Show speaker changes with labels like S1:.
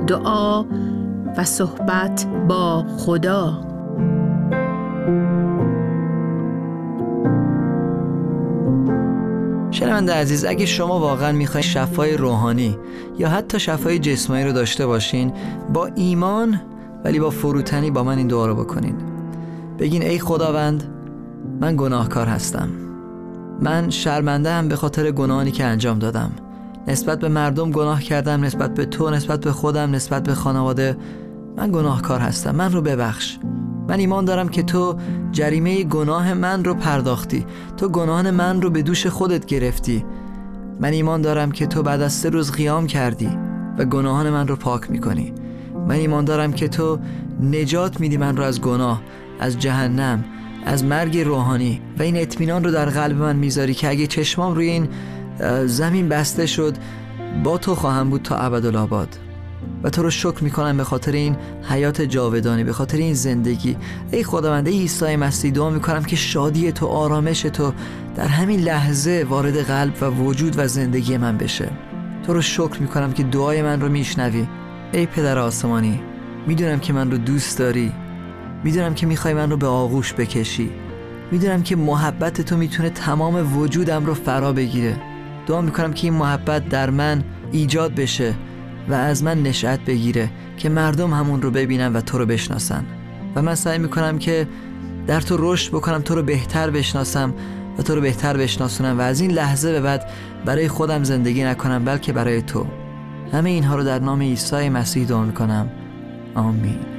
S1: دعا و صحبت با خدا.
S2: شنونده عزیز، اگه شما واقعا میخواین شفای روحانی یا حتی شفای جسمانی رو داشته باشین، با ایمان ولی با فروتنی با من این دعا رو بکنین. بگین ای خداوند، من گناهکار هستم. من شرمنده هم به خاطر گناهانی که انجام دادم. نسبت به مردم گناه کردم، نسبت به تو، نسبت به خودم، نسبت به خانواده. من گناهکار هستم، من رو ببخش. من ایمان دارم که تو جریمه گناه من رو پرداختی. تو گناهان من رو به دوش خودت گرفتی. من ایمان دارم که تو بعد از 3 روز قیام کردی و گناهان من رو پاک میکنی. من ایمان دارم که تو نجات میدی من رو از گناه، از جهنم، از مرگ روحانی، و این اطمینان رو در قلب من میذاری که اگه چشمام روی این زمین بسته شد، با تو خواهم بود تا ابدالآباد. و تو رو شکر میکنم به خاطر این حیات جاودانی، به خاطر این زندگی. ای خداوند، ای عیسی مسیح، دعا میکنم که شادی تو، آرامش تو در همین لحظه وارد قلب و وجود و زندگی من بشه. تو رو شکر میکنم که دعای من رو میشنوی. ای پدر آسمانی، میدونم که من رو دوست داری، میدونم که میخوای من رو به آغوش بکشی، میدونم که محبت تو میتونه تمام وجودم رو فرا بگیره. دعا میکنم که این محبت در من ایجاد بشه و از من نشأت بگیره که مردم همون رو ببینن و تو رو بشناسن. و من سعی میکنم که در تو رشد بکنم، تو رو بهتر بشناسم و تو رو بهتر بشناسونم و از این لحظه به بعد برای خودم زندگی نکنم بلکه برای تو. همه اینها رو در نام عیسی مسیح دعا میکنم. آمین.